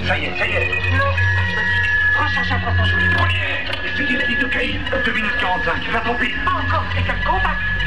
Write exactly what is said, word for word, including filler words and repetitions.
Ça y est, ça y est. Recherche à trois cents jours. On y est. Petite petite cocaïne. deux minutes quarante-cinq. Va ton pile. Encore quelqu'un de contact.